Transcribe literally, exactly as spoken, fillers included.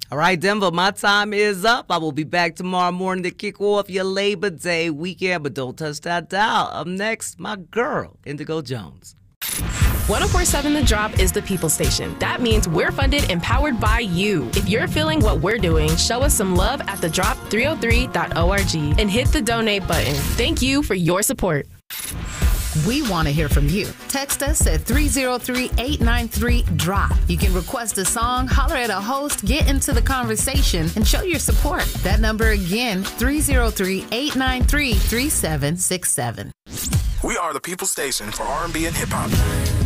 All right, Denver, my time is up. I will be back tomorrow morning to kick off your Labor Day weekend, but don't touch that dial. Up next, my girl, Indigo Jones. one oh four point seven The Drop is the people station. That means we're funded and powered by you. If you're feeling what we're doing, show us some love at the drop three oh three dot org and hit the donate button. Thank you for your support. We want to hear from you. Text us at three oh three, eight nine three, drop. You can request a song, holler at a host, get into the conversation, and show your support. That number again, three oh three, eight nine three, three seven six seven. We are the people station for R and B and hip hop.